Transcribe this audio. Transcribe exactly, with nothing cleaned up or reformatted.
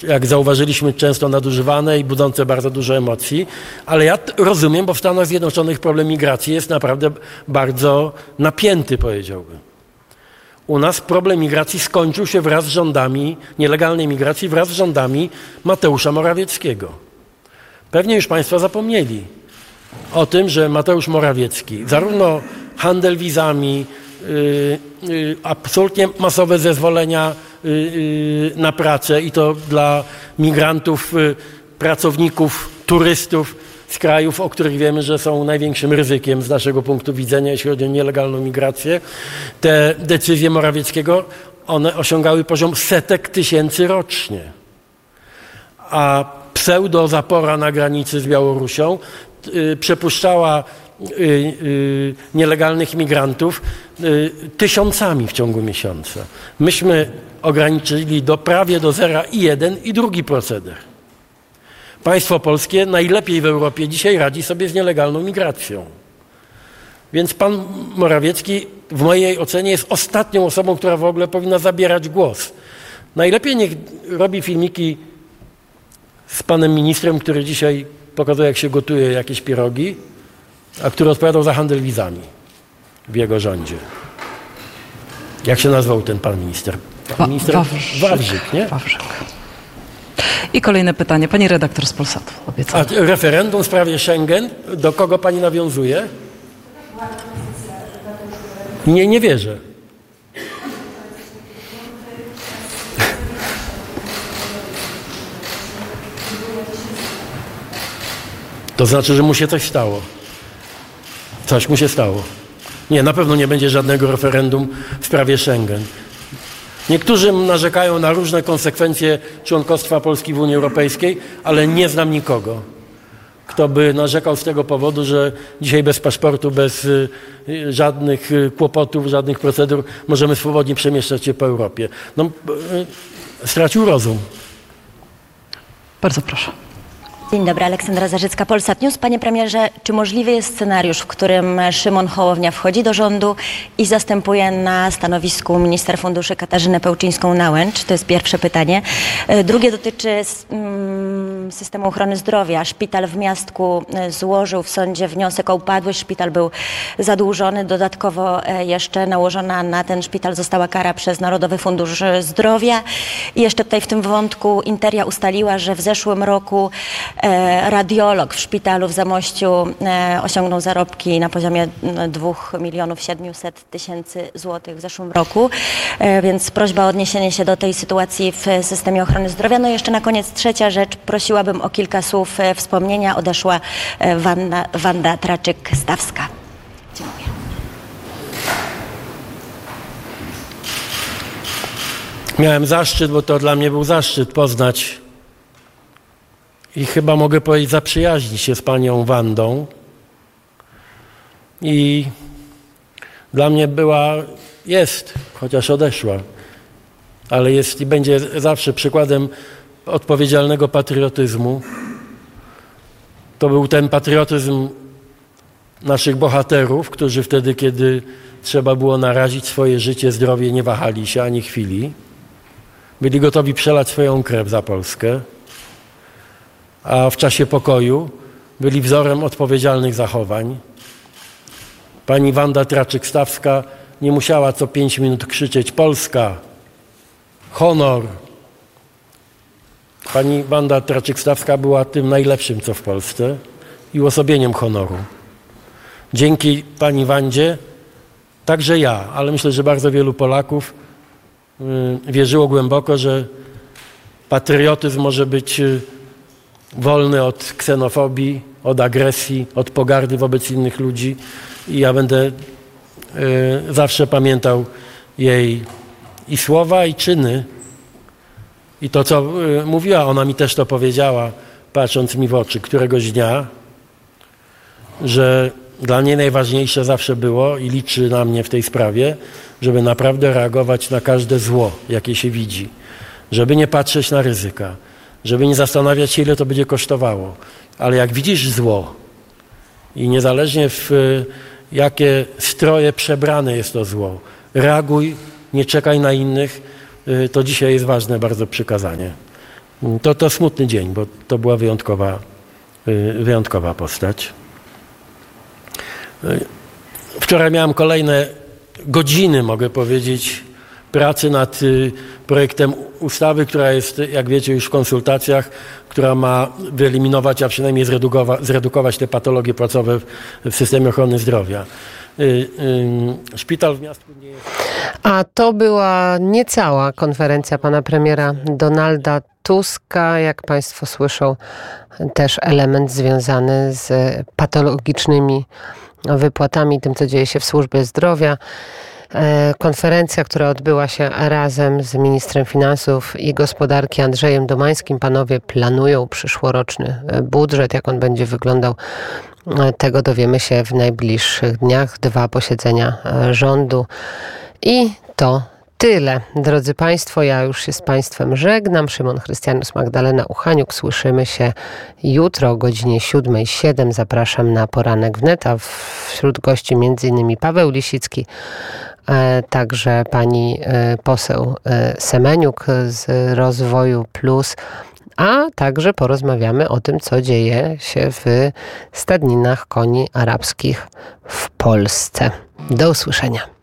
jak zauważyliśmy, często nadużywane i budzące bardzo dużo emocji, ale ja rozumiem, bo w Stanach Zjednoczonych problem migracji jest naprawdę bardzo napięty, powiedziałbym. U nas problem migracji skończył się wraz z rządami, nielegalnej migracji wraz z rządami Mateusza Morawieckiego. Pewnie już Państwo zapomnieli o tym, że Mateusz Morawiecki zarówno handel wizami, yy, yy, absolutnie masowe zezwolenia yy, yy, na pracę i to dla migrantów, yy, pracowników, turystów z krajów, o których wiemy, że są największym ryzykiem z naszego punktu widzenia, jeśli chodzi o nielegalną migrację. Te decyzje Morawieckiego, one osiągały poziom setek tysięcy rocznie. A pseudo-zapora na granicy z Białorusią yy, przepuszczała yy, yy, nielegalnych migrantów yy, tysiącami w ciągu miesiąca. Myśmy ograniczyli do prawie do zera i jeden i drugi proceder. Państwo polskie najlepiej w Europie dzisiaj radzi sobie z nielegalną migracją. Więc pan Morawiecki w mojej ocenie jest ostatnią osobą, która w ogóle powinna zabierać głos. Najlepiej niech robi filmiki z panem ministrem, który dzisiaj pokazuje, jak się gotuje jakieś pierogi, a który odpowiadał za handel wizami w jego rządzie. Jak się nazywał ten pan minister? Pan minister Wawrzyk, Wawrzyk, nie? Wawrzyk. I kolejne pytanie. Pani redaktor z Polsatu. A referendum w sprawie Schengen, do kogo pani nawiązuje? Nie, nie wierzę. To znaczy, że mu się coś stało. Coś mu się stało. Nie, na pewno nie będzie żadnego referendum w sprawie Schengen. Niektórzy narzekają na różne konsekwencje członkostwa Polski w Unii Europejskiej, ale nie znam nikogo, kto by narzekał z tego powodu, że dzisiaj bez paszportu, bez y, żadnych y, kłopotów, żadnych procedur możemy swobodnie przemieszczać się po Europie. No, y, stracił rozum. Bardzo proszę. Dzień dobry, Aleksandra Zarzycka, Polsat News. Panie premierze, czy możliwy jest scenariusz, w którym Szymon Hołownia wchodzi do rządu i zastępuje na stanowisku minister funduszy Katarzynę Pełczyńską-Nałęcz? To jest pierwsze pytanie. Drugie dotyczy systemu ochrony zdrowia. Szpital w Miastku złożył w sądzie wniosek o upadłość. Szpital był zadłużony. Dodatkowo jeszcze nałożona na ten szpital została kara przez Narodowy Fundusz Zdrowia. I jeszcze tutaj w tym wątku Interia ustaliła, że w zeszłym roku radiolog w szpitalu w Zamościu osiągnął zarobki na poziomie dwóch milionów siedmiuset tysięcy złotych w zeszłym roku, więc prośba o odniesienie się do tej sytuacji w systemie ochrony zdrowia. No i jeszcze na koniec trzecia rzecz, prosiłabym o kilka słów wspomnienia. Odeszła Wanda, Wanda Traczyk-Stawska. Dziękuję. Miałem zaszczyt, bo to dla mnie był zaszczyt poznać i chyba mogę powiedzieć, zaprzyjaźnić się z panią Wandą. I dla mnie była, jest, chociaż odeszła, ale jest i będzie zawsze przykładem odpowiedzialnego patriotyzmu. To był ten patriotyzm naszych bohaterów, którzy wtedy, kiedy trzeba było narazić swoje życie, zdrowie, nie wahali się ani chwili. Byli gotowi przelać swoją krew za Polskę. A w czasie pokoju byli wzorem odpowiedzialnych zachowań. Pani Wanda Traczyk-Stawska nie musiała co pięć minut krzyczeć Polska, honor. Pani Wanda Traczyk-Stawska była tym najlepszym, co w Polsce i uosobieniem honoru. Dzięki pani Wandzie także ja, ale myślę, że bardzo wielu Polaków yy, wierzyło głęboko, że patriotyzm może być wolny od ksenofobii, od agresji, od pogardy wobec innych ludzi i ja będę y, zawsze pamiętał jej i słowa, i czyny. I to, co y, mówiła, ona mi też to powiedziała, patrząc mi w oczy któregoś dnia, że dla niej najważniejsze zawsze było i liczy na mnie w tej sprawie, żeby naprawdę reagować na każde zło, jakie się widzi, żeby nie patrzeć na ryzyka, żeby nie zastanawiać się, ile to będzie kosztowało. Ale jak widzisz zło i niezależnie w jakie stroje przebrane jest to zło, reaguj, nie czekaj na innych, to dzisiaj jest ważne bardzo przykazanie. To, to smutny dzień, bo to była wyjątkowa, wyjątkowa postać. Wczoraj miałem kolejne godziny, mogę powiedzieć, pracy nad projektem ustawy, która jest, jak wiecie, już w konsultacjach, która ma wyeliminować, a przynajmniej zredukować, zredukować te patologie płacowe w systemie ochrony zdrowia. Szpital w Miastku nie jest... A to była niecała konferencja pana premiera Donalda Tuska. Jak państwo słyszą, też element związany z patologicznymi wypłatami, tym co dzieje się w służbie zdrowia. Konferencja, która odbyła się razem z ministrem finansów i gospodarki Andrzejem Domańskim. Panowie planują przyszłoroczny budżet. Jak on będzie wyglądał, tego dowiemy się w najbliższych dniach. Dwa posiedzenia rządu i to tyle. Drodzy Państwo, ja już się z Państwem żegnam. Szymon Chrystianus, Magdalena Uchaniuk. Słyszymy się jutro o godzinie siódmej siedem. Zapraszam na poranek wnet, a wśród gości między innymi Paweł Lisicki, także pani poseł Semeniuk z Rozwoju Plus, a także porozmawiamy o tym, co dzieje się w stadninach koni arabskich w Polsce. Do usłyszenia.